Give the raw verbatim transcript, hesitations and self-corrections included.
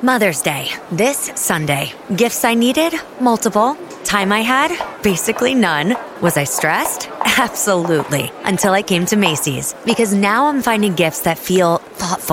Mother's Day, this Sunday. Gifts I needed? Multiple. Time I had? Basically none. Was I stressed? Absolutely. Until I came to Macy's. Because now I'm finding gifts that feel thoughtful.